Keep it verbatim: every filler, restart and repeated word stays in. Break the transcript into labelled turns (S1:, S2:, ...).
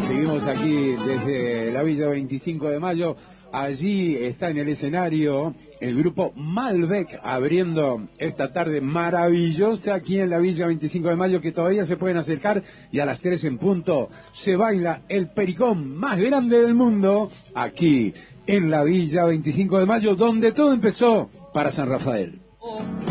S1: Seguimos aquí desde la Villa veinticinco de mayo. Allí está en el escenario el grupo Malbec abriendo esta tarde maravillosa aquí en la Villa veinticinco de mayo, que todavía se pueden acercar, y a las tres en punto se baila el pericón más grande del mundo aquí en la Villa veinticinco de mayo, donde todo empezó para San Rafael.